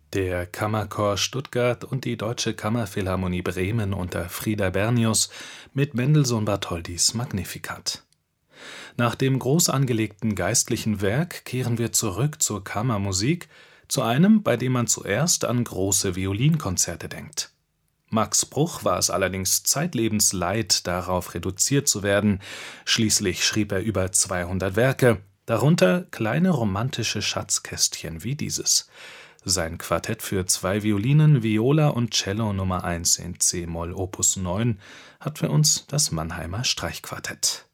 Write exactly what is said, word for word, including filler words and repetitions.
Der Kammerchor Stuttgart und die Deutsche Kammerphilharmonie Bremen unter Frieder Bernius mit Mendelssohn-Bartholdys Magnificat. Nach dem groß angelegten geistlichen Werk kehren wir zurück zur Kammermusik, zu einem, bei dem man zuerst an große Violinkonzerte denkt. Max Bruch war es allerdings zeitlebens leid, darauf reduziert zu werden. Schließlich schrieb er über zweihundert Werke, darunter kleine romantische Schatzkästchen wie dieses. Sein Quartett für zwei Violinen, Viola und Cello Nummer eins in c-Moll Opus neun hat für uns das Mannheimer Streichquartett.